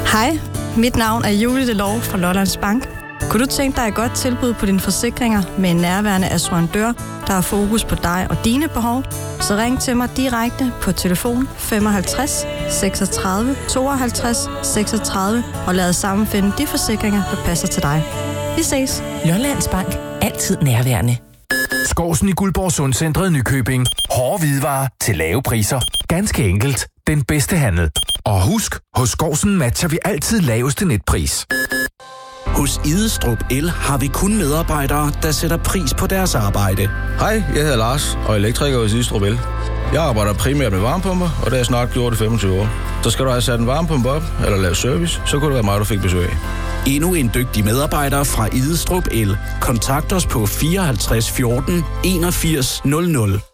Hej, mit navn er Julie Delov fra Lollands Bank. Kunne du tænke dig et godt tilbud på dine forsikringer med en nærværende assurandør, der har fokus på dig og dine behov? Så ring til mig direkte på telefon 55 36 52 36 og lad os sammen finde de forsikringer, der passer til dig. Vi ses. Lollands Bank. Altid nærværende. Skovsen i Guldborg Sundcentret Nykøbing. Hårde hvidevarer til lave priser. Ganske enkelt. Den bedste handel. Og husk, hos Skovsen matcher vi altid laveste netpris. Hos Idestrup El har vi kun medarbejdere, der sætter pris på deres arbejde. Hej, jeg hedder Lars og elektriker hos Idestrup El. Jeg arbejder primært med varmepumper, og det har jeg snart gjort i 25 år. Så skal du have sat en varmepumpe op eller lave service, så kunne det være mig, du fik besøg af. Endnu en dygtig medarbejder fra Idestrup El. Kontakt os på 54 14 81 00.